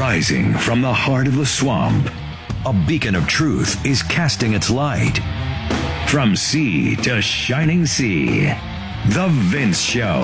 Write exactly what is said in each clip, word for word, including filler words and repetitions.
Rising from the heart of the swamp, a beacon of truth is casting its light. From sea to shining sea, The Vince Show.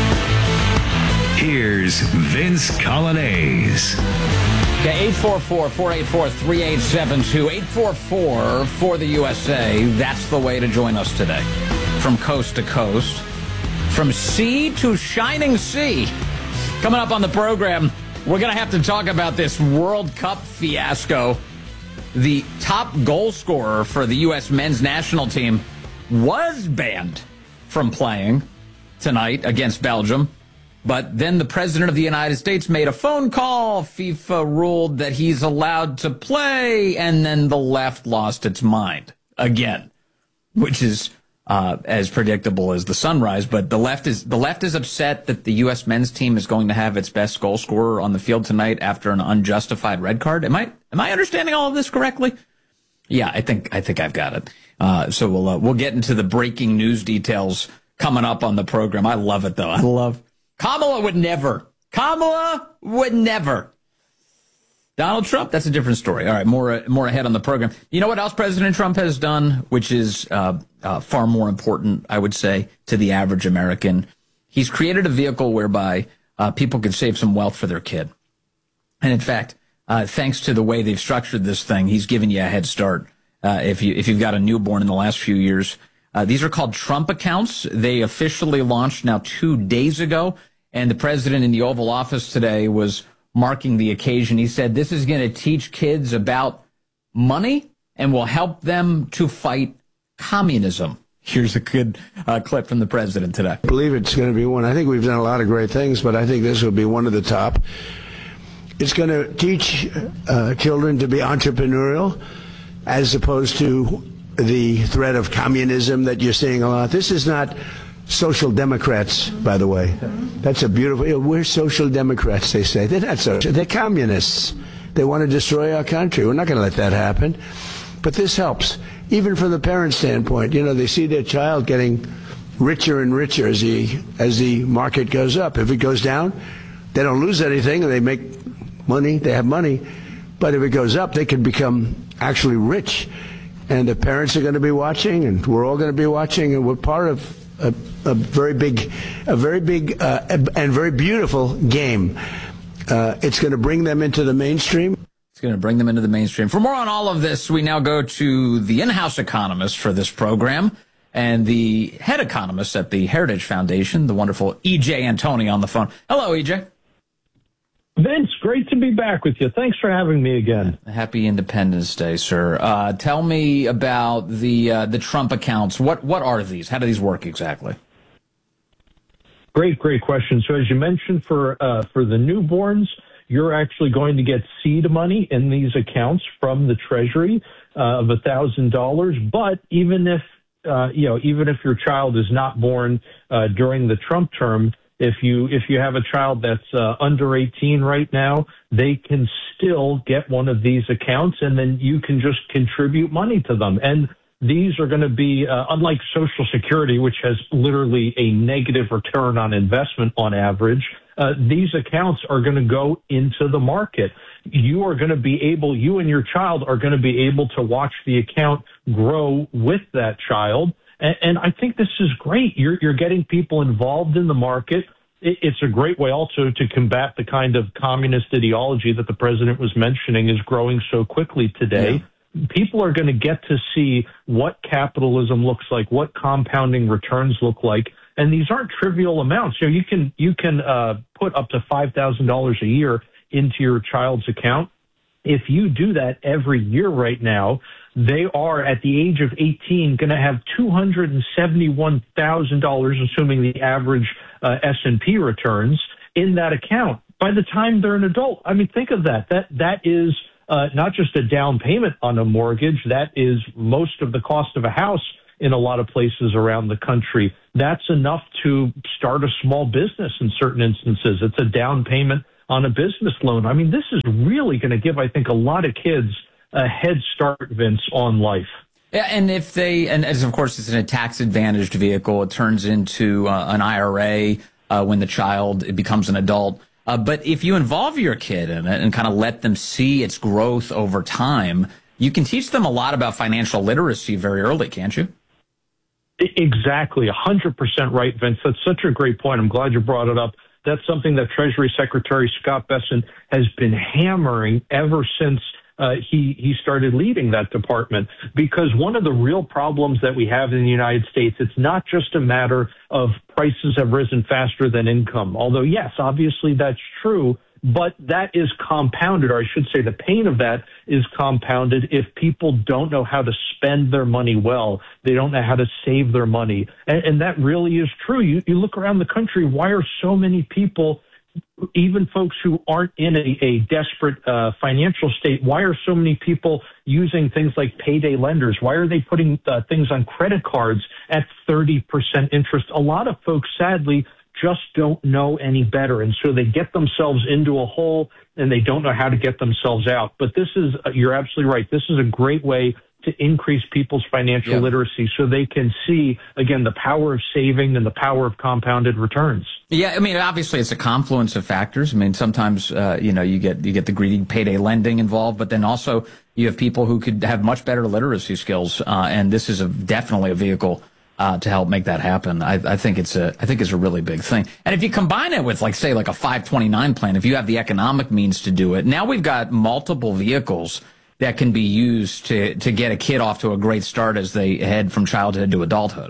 Here's Vince Coglianese. Okay, eight four four, four eight four, three eight seven two, eight four four for the U S A. That's the way to join us today. From coast to coast, from sea to shining sea. Coming up on the program, we're going to have to talk about this World Cup fiasco. The top goal scorer for the U S men's national team was banned from playing tonight against Belgium. But then the president of the United States made a phone call. FIFA ruled that he's allowed to play, and then the left lost its mind again, which is uh, as predictable as the sunrise. But the left is the left is upset that the U S men's team is going to have its best goal scorer on the field tonight after an unjustified red card. Am I am I understanding all of this correctly? Yeah, I think I think I've got it. Uh, so we'll uh, we'll get into the breaking news details coming up on the program. I love it though. I love. Kamala would never. Kamala would never. Donald Trump, that's a different story. All right, more more ahead on the program. You know what else President Trump has done, which is uh, uh, far more important, I would say, to the average American? He's created a vehicle whereby uh, people can save some wealth for their kid. And in fact, uh, thanks to the way they've structured this thing, he's given you a head start uh, if you if you've got a newborn in the last few years. Uh, these are called Trump accounts. They officially launched now two days ago, and the president in the Oval Office today was marking the occasion. He said this is going to teach kids about money and will help them to fight communism. Here's a good uh, clip from the president today. I believe it's going to be one. I think we've done a lot of great things, but I think this will be one of the top. It's going to teach uh, children to be entrepreneurial as opposed to the threat of communism that you're seeing a lot. This is not social democrats, by the way. That's a beautiful, we're social democrats, they say. They're not social, they're communists. They want to destroy our country. We're not going to let that happen. But this helps, even from the parent standpoint. You know, they see their child getting richer and richer as the, as the market goes up. If it goes down, they don't lose anything, and they make money, they have money. But if it goes up, they can become actually rich. And the parents are going to be watching, and we're all going to be watching, and we're part of a, a very big, a very big uh, and very beautiful game. Uh, it's going to bring them into the mainstream. It's going to bring them into the mainstream. For more on all of this, we now go to the in-house economist for this program and the head economist at the Heritage Foundation, the wonderful E J Antoni on the phone. Hello, E J. Vince, great to be back with you. Thanks for having me again. Happy Independence Day, sir. Uh, tell me about the uh, the Trump accounts. What what are these? How do these work exactly? Great, great question. So as you mentioned, for uh, for the newborns, you're actually going to get seed money in these accounts from the Treasury uh, of a thousand dollars. But even if uh, you know, even if your child is not born uh, during the Trump term, If you if you have a child that's uh, under eighteen right now, they can still get one of these accounts, and then you can just contribute money to them. And these are going to be, uh, unlike Social Security, which has literally a negative return on investment on average, uh, these accounts are going to go into the market. You are going to be able, you and your child are going to be able to watch the account grow with that child. And, and I think this is great. You're, you're getting people involved in the market. It, it's a great way also to combat the kind of communist ideology that the president was mentioning is growing so quickly today. Yeah. People are going to get to see what capitalism looks like, what compounding returns look like. And these aren't trivial amounts. You know, you can, you can, uh, put up to five thousand dollars a year into your child's account. If you do that every year right now, they are, at the age of eighteen, going to have two hundred seventy-one thousand dollars, assuming the average uh, S and P returns, in that account by the time they're an adult. I mean, think of that. That That is uh, not just a down payment on a mortgage. That is most of the cost of a house in a lot of places around the country. That's enough to start a small business in certain instances. It's a down payment on a business loan. I mean, this is really going to give, I think, a lot of kids a head start, Vince, on life. Yeah, and if they, and as of course it's in a tax-advantaged vehicle, it turns into uh, an I R A uh, when the child it becomes an adult. Uh, but if you involve your kid in it and kind of let them see its growth over time, you can teach them a lot about financial literacy very early, can't you? Exactly. one hundred percent right, Vince. That's such a great point. I'm glad you brought it up. That's something that Treasury Secretary Scott Bessent has been hammering ever since uh, he, he started leading that department. Because one of the real problems that we have in the United States, it's not just a matter of prices have risen faster than income. Although, yes, obviously that's true. But that is compounded, or I should say the pain of that is compounded if people don't know how to spend their money well. They don't know how to save their money. And, and that really is true. You, you look around the country, why are so many people, even folks who aren't in a, a desperate uh, financial state, why are so many people using things like payday lenders? Why are they putting uh, things on credit cards at thirty percent interest? A lot of folks, sadly, just don't know any better. And so they get themselves into a hole and they don't know how to get themselves out. But this is, you're absolutely right. This is a great way to increase people's financial yeah. literacy so they can see, again, the power of saving and the power of compounded returns. Yeah, I mean, obviously it's a confluence of factors. I mean, sometimes, uh, you know, you get you get the greedy payday lending involved, but then also you have people who could have much better literacy skills. Uh, and this is a, definitely a vehicle Uh, to help make that happen. I, I think it's a, I think it's a really big thing. And if you combine it with, like, say, like a five twenty-nine plan, if you have the economic means to do it, now we've got multiple vehicles that can be used to, to get a kid off to a great start as they head from childhood to adulthood.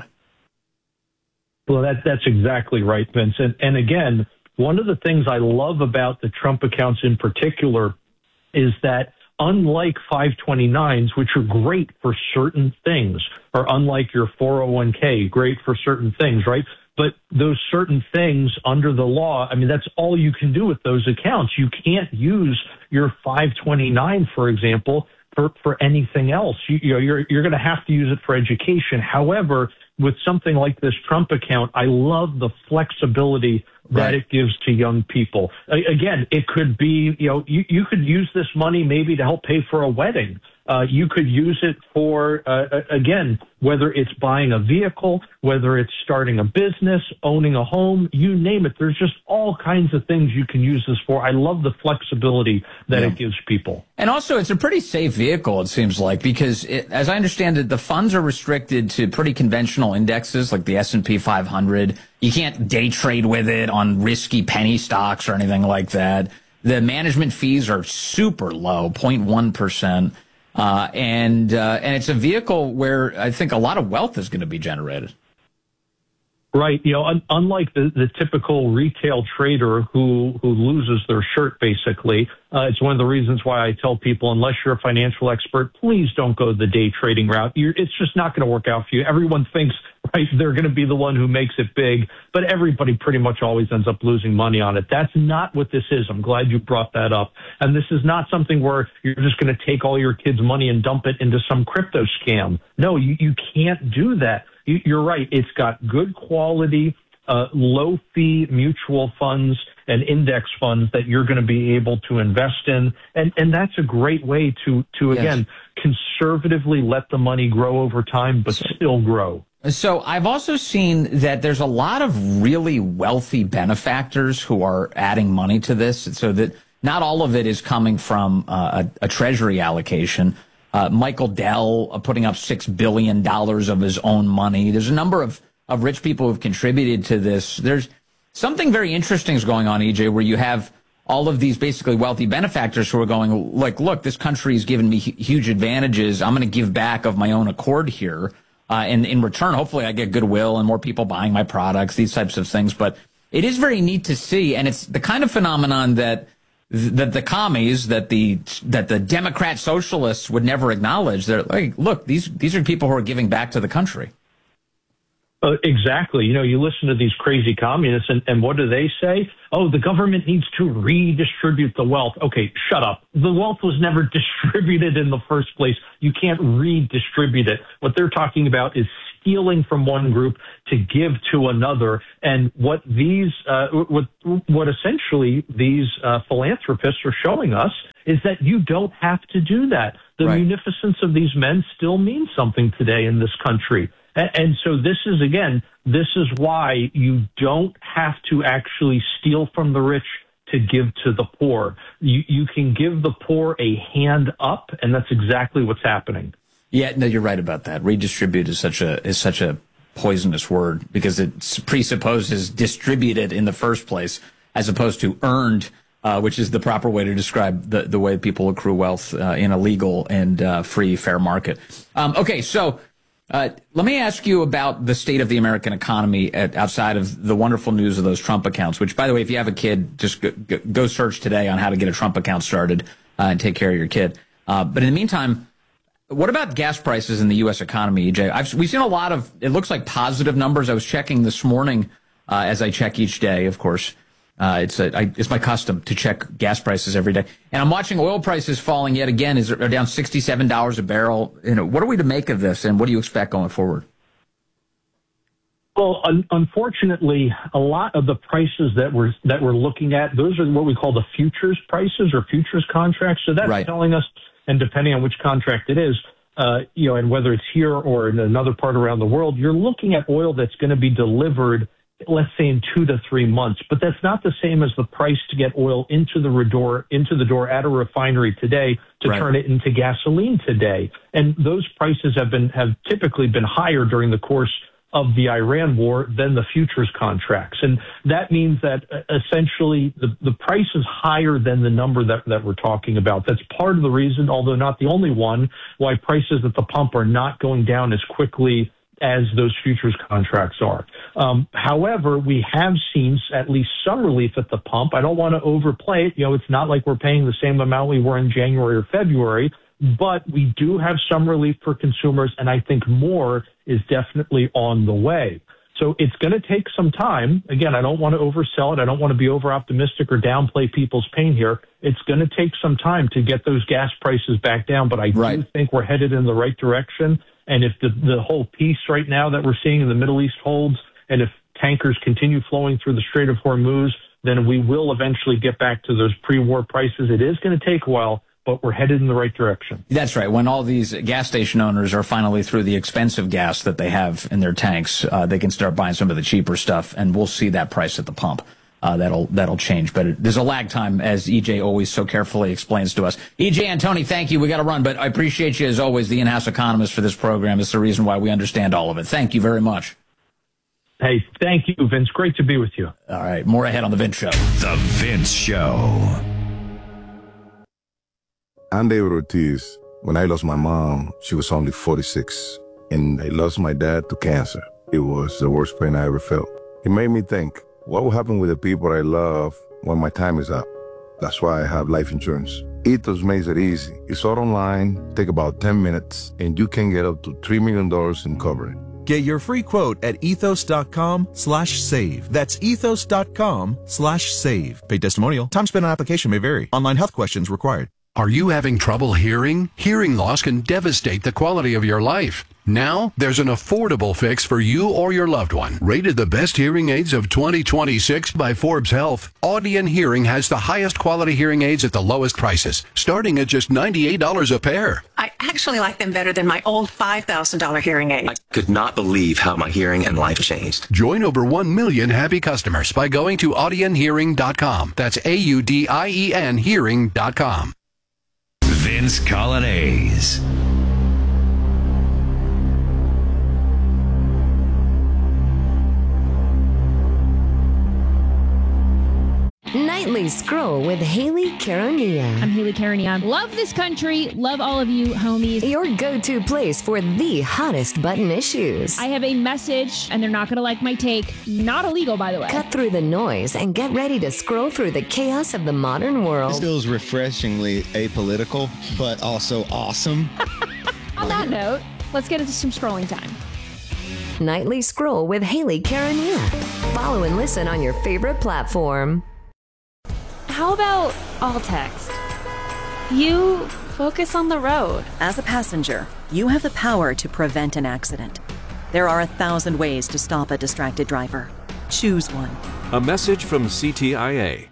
Well, that, that's exactly right, Vincent. And again, one of the things I love about the Trump accounts in particular is that unlike five twenty-nines, which are great for certain things, or unlike your four oh one k, great for certain things, right? But those certain things under the law, I mean, that's all you can do with those accounts. You can't use your five twenty-nine, for example, for, for anything else. You, you know, you're, you're going to have to use it for education. However, with something like this Trump account, I love the flexibility that right. it gives to young people. Again, it could be, you know, you, you could use this money maybe to help pay for a wedding. Uh, you could use it for, uh, again, whether it's buying a vehicle, whether it's starting a business, owning a home, you name it. There's just all kinds of things you can use this for. I love the flexibility that yeah. it gives people. And also, it's a pretty safe vehicle, it seems like, because it, as I understand it, the funds are restricted to pretty conventional indexes like the S and P five hundred. You can't day trade with it on risky penny stocks or anything like that. The management fees are super low, zero point one percent. Uh, and, uh, and it's a vehicle where I think a lot of wealth is going to be generated. Right. You know, un- unlike the, the typical retail trader who, who loses their shirt, basically, uh, it's one of the reasons why I tell people, unless you're a financial expert, please don't go the day trading route. You're, it's just not going to work out for you. Everyone thinks, right, they're going to be the one who makes it big, but everybody pretty much always ends up losing money on it. That's not what this is. I'm glad you brought that up. And this is not something where you're just going to take all your kids' money and dump it into some crypto scam. No, you, you can't do that. You, you're right. It's got good quality, uh, low fee mutual funds and index funds that you're going to be able to invest in. And, and that's a great way to, to yes. again, conservatively let the money grow over time, but still grow. So I've also seen that there's a lot of really wealthy benefactors who are adding money to this, so that not all of it is coming from uh, a, a Treasury allocation. Uh, Michael Dell uh, putting up six billion dollars of his own money. There's a number of, of rich people who've contributed to this. There's something very interesting is going on, E J, where you have all of these basically wealthy benefactors who are going, like, look, this country has given me huge advantages. I'm going to give back of my own accord here. Uh, and in return, hopefully I get goodwill and more people buying my products, these types of things. But it is very neat to see. And it's the kind of phenomenon that that the commies, that the that the Democrat socialists would never acknowledge. They're like, look, these these are people who are giving back to the country. Uh, exactly. You know, you listen to these crazy communists, and, and what do they say? Oh, the government needs to redistribute the wealth. Okay, shut up. The wealth was never distributed in the first place. You can't redistribute it. What they're talking about is stealing from one group to give to another. And what these, uh, what, what essentially these uh, philanthropists are showing us is that you don't have to do that. The right. munificence of these men still means something today in this country. And so this is, again, this is why you don't have to actually steal from the rich to give to the poor. You, you can give the poor a hand up, and that's exactly what's happening. Yeah, no, you're right about that. Redistribute is such a is such a poisonous word because it presupposes distributed in the first place as opposed to earned, uh, which is the proper way to describe the, the way people accrue wealth uh, in a legal and uh, free, fair market. Um, okay, so uh, let me ask you about the state of the American economy at, outside of the wonderful news of those Trump accounts, which, by the way, if you have a kid, just go, go search today on how to get a Trump account started uh, and take care of your kid. Uh, but in the meantime, what about gas prices in the U S economy, E J? I've, we've seen a lot of, it looks like positive numbers. I was checking this morning, uh, as I check each day, of course. Uh, it's a, I, it's my custom to check gas prices every day. And I'm watching oil prices falling yet again. Is are down sixty-seven dollars a barrel. You know, what are we to make of this, and what do you expect going forward? Well, un- unfortunately, a lot of the prices that we're that we're looking at, those are what we call the futures prices or futures contracts. So that's right. telling us, and depending on which contract it is, uh, you know, and whether it's here or in another part around the world, you're looking at oil that's going to be delivered, let's say, in two to three months. But that's not the same as the price to get oil into the door, into the door at a refinery today to right. turn it into gasoline today. And those prices have been have typically been higher during the course of the Iran war than the futures contracts. And that means that uh, essentially the, the price is higher than the number that, that we're talking about. That's part of the reason, although not the only one, why prices at the pump are not going down as quickly as those futures contracts are. Um, however, we have seen at least some relief at the pump. I don't want to overplay it. You know, it's not like we're paying the same amount we were in January or February, but we do have some relief for consumers, and I think more is definitely on the way. So it's going to take some time. Again, I don't want to oversell it. I don't want to be over-optimistic or downplay people's pain here. It's going to take some time to get those gas prices back down, but I right. do think we're headed in the right direction. And if the, the whole piece right now that we're seeing in the Middle East holds, and if tankers continue flowing through the Strait of Hormuz, then we will eventually get back to those pre-war prices. It is going to take a while, but we're headed in the right direction. That's right. When all these gas station owners are finally through the expensive gas that they have in their tanks, uh, they can start buying some of the cheaper stuff, and we'll see that price at the pump. Uh, that'll that'll change. But it, there's a lag time, as E J always so carefully explains to us. E J Antoni, thank you. We got to run, but I appreciate you, as always, the in-house economist for this program. It's the reason why we understand all of it. Thank you very much. Hey, thank you, Vince. Great to be with you. All right, more ahead on The Vince Show. The Vince Show. I'm David Ortiz. When I lost my mom, she was only forty-six, and I lost my dad to cancer. It was the worst pain I ever felt. It made me think, what will happen with the people I love when my time is up? That's why I have life insurance. Ethos makes it easy. It's all online, take about ten minutes, and you can get up to three million dollars in coverage. Get your free quote at ethos.com slash save. That's ethos.com slash save. Paid testimonial. Time spent on application may vary. Online health questions required. Are you having trouble hearing? Hearing loss can devastate the quality of your life. Now, there's an affordable fix for you or your loved one. Rated the best hearing aids of twenty twenty-six by Forbes Health, Audien Hearing has the highest quality hearing aids at the lowest prices, starting at just ninety-eight dollars a pair. I actually like them better than my old five thousand dollars hearing aids. I could not believe how my hearing and life changed. Join over one million happy customers by going to audien hearing dot com. That's A U D I E N hearing dot com. Vince Colonnese. Nightly Scroll with Haley Caronia. I'm Haley Caronia. Love this country. Love all of you, homies. Your go-to place for the hottest button issues. I have a message, and they're not going to like my take. Not illegal, by the way. Cut through the noise and get ready to scroll through the chaos of the modern world. This feels refreshingly apolitical, but also awesome. On that note, let's get into some scrolling time. Nightly Scroll with Haley Caronia. Follow and listen on your favorite platform. How about all text? You focus on the road. As a passenger, you have the power to prevent an accident. There are a thousand ways to stop a distracted driver. Choose one. A message from C T I A.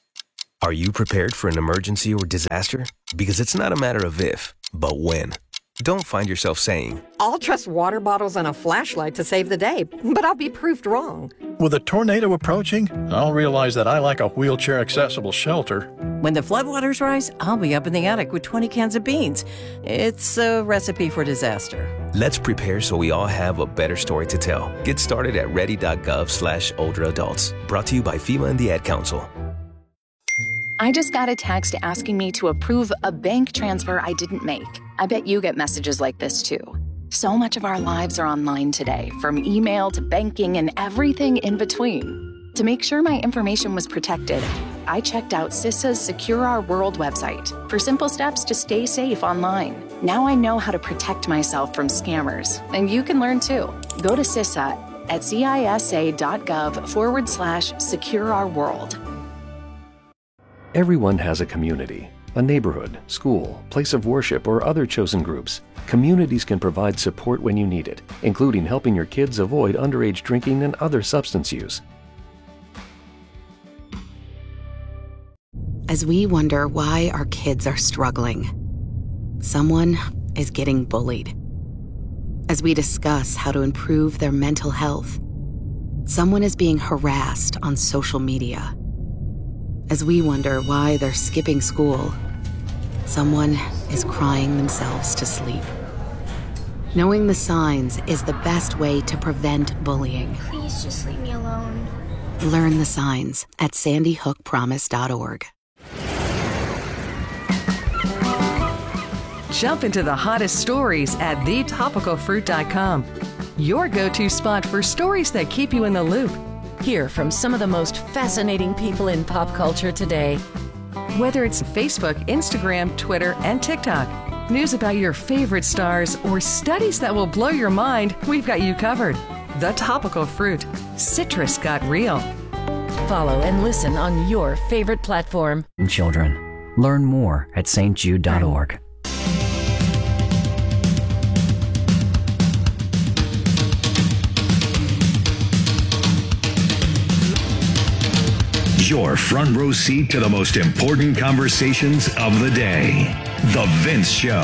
Are you prepared for an emergency or disaster? Because it's not a matter of if, but when. Don't find yourself saying, I'll trust water bottles and a flashlight to save the day, but I'll be proved wrong. With a tornado approaching, I'll realize that I like a wheelchair-accessible shelter. When the floodwaters rise, I'll be up in the attic with twenty cans of beans. It's a recipe for disaster. Let's prepare so we all have a better story to tell. Get started at ready.gov slash older adults. Brought to you by FEMA and the Ad Council. I just got a text asking me to approve a bank transfer I didn't make. I bet you get messages like this too. So much of our lives are online today, from email to banking and everything in between. To make sure my information was protected, I checked out CISA's Secure Our World website for simple steps to stay safe online. Now I know how to protect myself from scammers, and you can learn too. Go to CISA at cisa.gov forward slash secure our world. Everyone has a community, a neighborhood, school, place of worship, or other chosen groups. Communities can provide support when you need it, including helping your kids avoid underage drinking and other substance use. As we wonder why our kids are struggling, someone is getting bullied. As we discuss how to improve their mental health, someone is being harassed on social media. As we wonder why they're skipping school, someone is crying themselves to sleep. Knowing the signs is the best way to prevent bullying. Please just leave me alone. Learn the signs at sandy hook promise dot org. Jump into the hottest stories at the topical fruit dot com. Your go-to spot for stories that keep you in the loop. Hear from some of the most fascinating people in pop culture today. Whether it's Facebook, Instagram, Twitter, and TikTok, news about your favorite stars, or studies that will blow your mind, we've got you covered. The Topical Fruit. Citrus got real. Follow and listen on your favorite platform. Children. Learn more at s t jude dot org. Your front row seat to the most important conversations of the day. The Vince Show.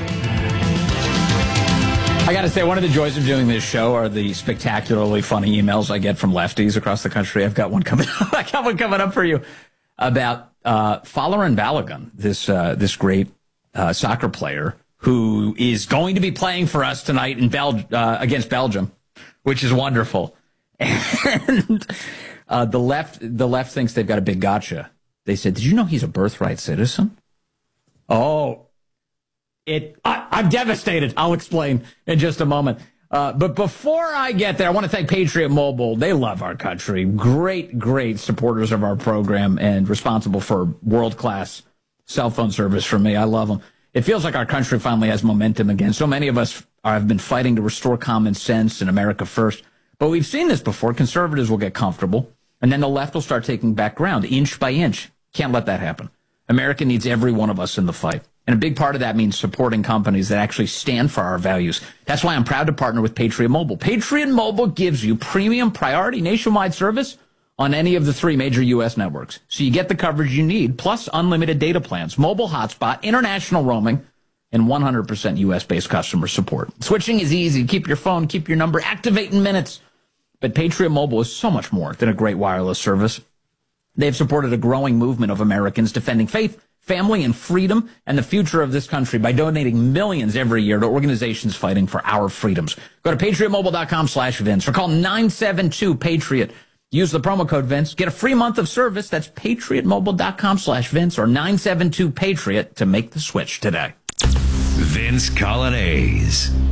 I got to say, one of the joys of doing this show are the spectacularly funny emails I get from lefties across the country. I've got one coming up. I got one coming up for you about uh, Folarin Balogun, this uh, this great uh, soccer player who is going to be playing for us tonight in Bel- uh, against Belgium, which is wonderful. And uh, the left the left thinks they've got a big gotcha. They said, "Did you know he's a birthright citizen?" Oh. It, I, I'm devastated. I'll explain in just a moment. Uh, but before I get there, I want to thank Patriot Mobile. They love our country. Great, great supporters of our program and responsible for world-class cell phone service for me. I love them. It feels like our country finally has momentum again. So many of us are, have been fighting to restore common sense and America first. But we've seen this before. Conservatives will get comfortable, and then the left will start taking back ground inch by inch. Can't let that happen. America needs every one of us in the fight. And a big part of that means supporting companies that actually stand for our values. That's why I'm proud to partner with Patriot Mobile. Patriot Mobile gives you premium priority nationwide service on any of the three major U S networks. So you get the coverage you need, plus unlimited data plans, mobile hotspot, international roaming, and one hundred percent U S-based customer support. Switching is easy. Keep your phone, keep your number, activate in minutes. But Patriot Mobile is so much more than a great wireless service. They've supported a growing movement of Americans defending faith, family, and freedom, and the future of this country by donating millions every year to organizations fighting for our freedoms. Go to patriot mobile dot com slash Vince or call nine seven two PATRIOT. Use the promo code Vince. Get a free month of service. That's patriot mobile dot com slash Vince or nine seven two PATRIOT to make the switch today. Vince Coglianese.